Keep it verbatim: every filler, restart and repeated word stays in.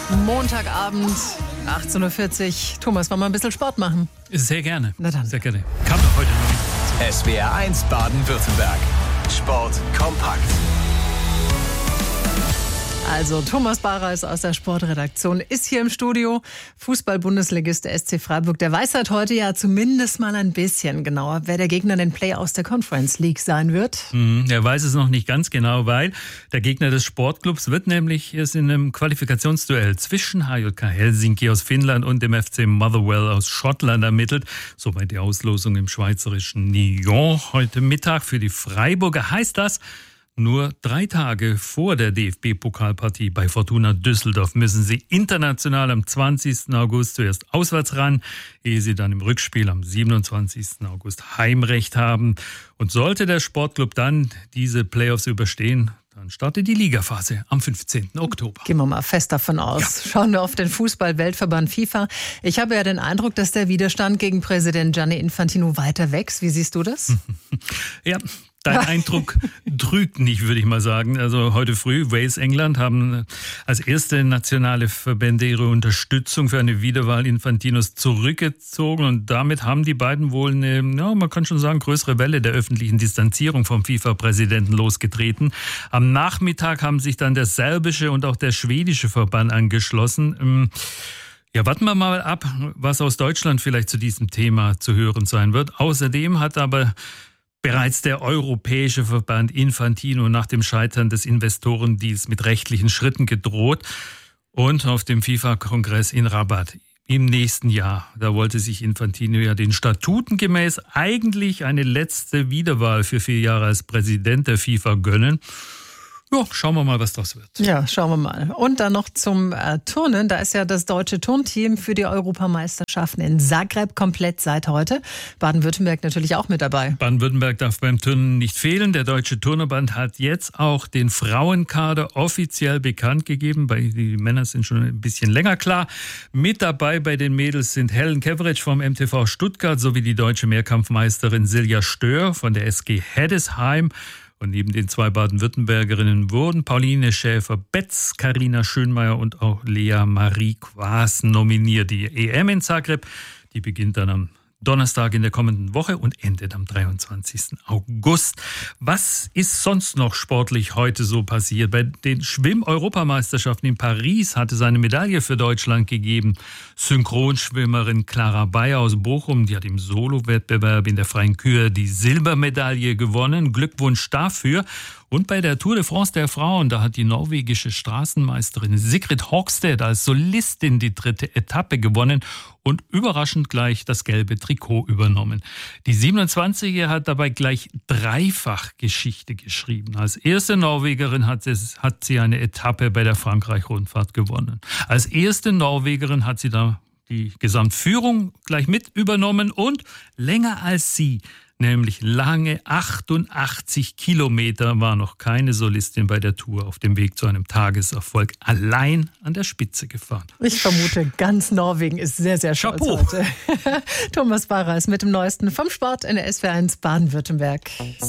Montagabend, achtzehn Uhr vierzig. Thomas, wollen wir ein bisschen Sport machen? Sehr gerne. Na dann. Sehr gerne. Kam doch heute noch. S W R eins Baden-Württemberg. Sport kompakt. Also Thomas Barreis aus der Sportredaktion ist hier im Studio. Fußball-Bundesligist der S C Freiburg. Der weiß halt heute ja zumindest mal ein bisschen genauer, wer der Gegner in den Playoffs der Conference League sein wird. Mhm, er weiß es noch nicht ganz genau, weil der Gegner des Sportclubs wird nämlich erst in einem Qualifikationsduell zwischen H J K Helsinki aus Finnland und dem F C Motherwell aus Schottland ermittelt. Soweit die Auslosung im schweizerischen Nyon heute Mittag. Für die Freiburger heißt das, nur drei Tage vor der D F B-Pokalpartie bei Fortuna Düsseldorf müssen sie international am zwanzigsten August zuerst auswärts ran, ehe sie dann im Rückspiel am siebenundzwanzigsten August Heimrecht haben. Und sollte der Sportclub dann diese Playoffs überstehen, dann startet die Ligaphase am fünfzehnten Oktober. Gehen wir mal fest davon aus. Ja. Schauen wir auf den Fußball-Weltverband FIFA. Ich habe ja den Eindruck, dass der Widerstand gegen Präsident Gianni Infantino weiter wächst. Wie siehst du das? Ja, dein Eindruck trügt nicht, würde ich mal sagen. Also heute früh, Wales, England haben als erste nationale Verbände ihre Unterstützung für eine Wiederwahl Infantinos zurückgezogen. Und damit haben die beiden wohl eine, ja, man kann schon sagen, größere Welle der öffentlichen Distanzierung vom FIFA-Präsidenten losgetreten. Am Nachmittag haben sich dann der serbische und auch der schwedische Verband angeschlossen. Ja, warten wir mal ab, was aus Deutschland vielleicht zu diesem Thema zu hören sein wird. Außerdem hat aber bereits der Europäische Verband Infantino nach dem Scheitern des Investorendeals mit rechtlichen Schritten gedroht. Und auf dem FIFA-Kongress in Rabat im nächsten Jahr, da wollte sich Infantino ja den Statuten gemäß eigentlich eine letzte Wiederwahl für vier Jahre als Präsident der FIFA gönnen. Ja, schauen wir mal, was das wird. Ja, schauen wir mal. Und dann noch zum äh, Turnen. Da ist ja das deutsche Turnteam für die Europameisterschaften in Zagreb komplett seit heute. Baden-Württemberg natürlich auch mit dabei. Baden-Württemberg darf beim Turnen nicht fehlen. Der Deutsche Turnerband hat jetzt auch den Frauenkader offiziell bekannt gegeben. Die Männer sind schon ein bisschen länger klar. Mit dabei bei den Mädels sind Helen Keveritsch vom M T V Stuttgart sowie die deutsche Mehrkampfmeisterin Silja Stör von der S G Heddesheim. Und neben den zwei Baden-Württembergerinnen wurden Pauline Schäfer-Betz, Carina Schönmeier und auch Lea Marie Quaas nominiert. Die E M in Zagreb, die beginnt dann am Donnerstag in der kommenden Woche und endet am dreiundzwanzigsten August. Was ist sonst noch sportlich heute so passiert? Bei den Schwimm-Europameisterschaften in Paris hatte es eine Medaille für Deutschland gegeben. Synchronschwimmerin Clara Bayer aus Bochum, die hat im Solo-Wettbewerb in der freien Kür die Silbermedaille gewonnen. Glückwunsch dafür. Und bei der Tour de France der Frauen, da hat die norwegische Straßenmeisterin Sigrid Hogstad als Solistin die dritte Etappe gewonnen und überraschend gleich das gelbe Trikot übernommen. Die siebenundzwanzigjährige hat dabei gleich dreifach Geschichte geschrieben. Als erste Norwegerin hat sie, hat sie eine Etappe bei der Frankreich-Rundfahrt gewonnen. Als erste Norwegerin hat sie da die Gesamtführung gleich mit übernommen und länger als sie, nämlich lange achtundachtzig Kilometer, war noch keine Solistin bei der Tour auf dem Weg zu einem Tageserfolg allein an der Spitze gefahren. Ich vermute, ganz Norwegen ist sehr, sehr stolz Chapeau. heute. Thomas Barreis mit dem Neuesten vom Sport in der S W R eins Baden-Württemberg.